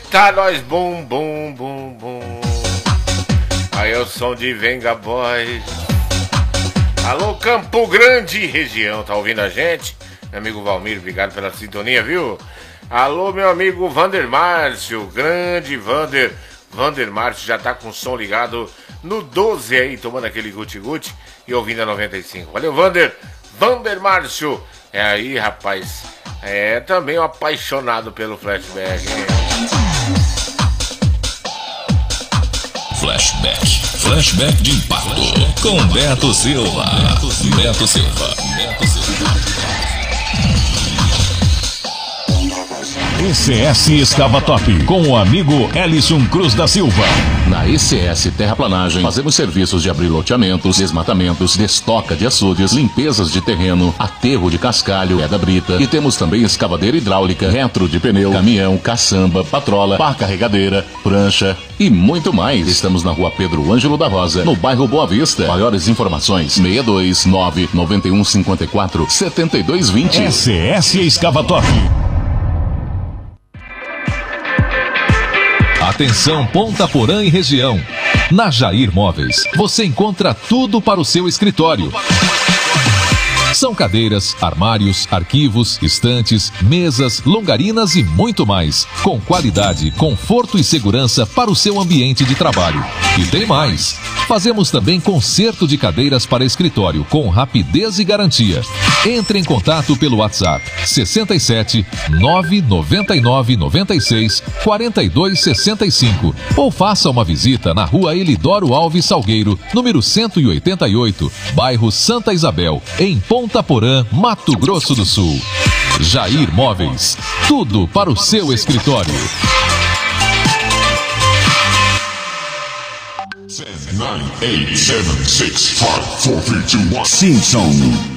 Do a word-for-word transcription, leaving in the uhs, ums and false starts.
Eita, nós bum, bum, bum, bum. Aí é o som de Venga Boys. Alô, Campo Grande, região, tá ouvindo a gente? Meu amigo Valmir, obrigado pela sintonia, viu? Alô, meu amigo Vander Márcio, grande Vander. Vander Márcio já tá com o som ligado no doze aí, tomando aquele guti-guti e ouvindo a noventa e cinco. Valeu, Vander. Vander Márcio. É aí, rapaz. É também um apaixonado pelo flashback, hein? Flashback. Flashback de impacto. Com Beto Silva. Beto Silva. Beto Silva. E C S Escava Top, com o amigo Ellison Cruz da Silva. Na E C S Terraplanagem, fazemos serviços de abrir loteamentos, desmatamentos, destoca de açudes, limpezas de terreno, aterro de cascalho, pedra brita, e temos também escavadeira hidráulica, retro de pneu, caminhão, caçamba, patrola, pá carregadeira, prancha e muito mais. Estamos na rua Pedro Ângelo da Rosa, no bairro Boa Vista. Maiores informações, seis dois nove nove um cinco quatro sete dois dois zero. E C S Escava Top. Atenção Ponta Porã e região. Na Jair Móveis, você encontra tudo para o seu escritório. São cadeiras, armários, arquivos, estantes, mesas, longarinas e muito mais. Com qualidade, conforto e segurança para o seu ambiente de trabalho. E tem mais. Fazemos também conserto de cadeiras para escritório com rapidez e garantia. Entre em contato pelo WhatsApp sessenta e sete, nove nove nove nove seis, quatro dois seis cinco ou faça uma visita na rua Elidoro Alves Salgueiro, número cento e oitenta e oito, bairro Santa Isabel, em Ponta Porã, Mato Grosso do Sul. Jair Móveis, tudo para o seu escritório. nove, oito, sete, seis, cinco, quatro, três, dois, um. Simpson.